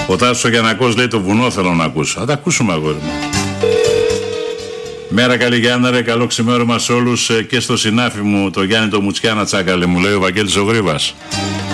Ο Τάσος ο Γιαννακός λέει το βουνό θέλω να ακούσω. Θα τα ακούσουμε αγόρι μου. Μέρα καλή Γιάννα ρε, καλό ξημέρωμα σε όλους και στο συνάφι μου το Γιάννη το Μουτσιάνα τσάκαλε μου λέει ο Βαγγέλης ο Γρήβας.